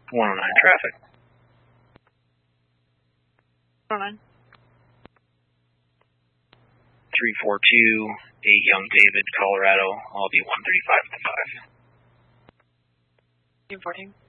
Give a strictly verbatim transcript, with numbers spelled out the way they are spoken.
one oh nine traffic. one oh nine. three four two, eight Young David, Colorado. I'll be one thirty-five to five. Team fourteen.